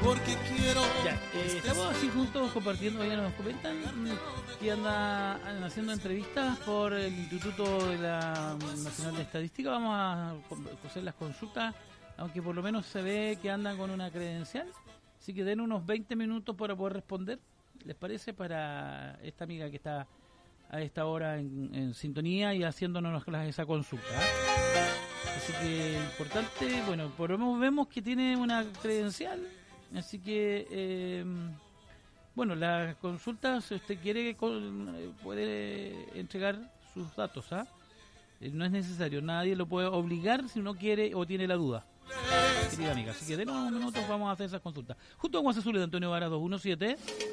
Ya, estamos así juntos compartiendo, ya nos comentan que andan haciendo entrevistas por el Instituto de la Nacional de Estadística. Vamos a hacer las consultas, aunque por lo menos se ve que andan con una credencial, así que den unos 20 minutos para poder responder, ¿les parece? Para esta amiga que está a esta hora en sintonía y haciéndonos esa consulta, ¿eh? Así que importante, bueno, por lo menos vemos que tiene una credencial, así que bueno, las consultas, si usted quiere, puede entregar sus datos, ¿ah? No es necesario, nadie lo puede obligar si no quiere o tiene la duda, querida amiga. Así que denos unos minutos, vamos a hacer esas consultas. Junto a Guas Azules de Antonio Vara 217.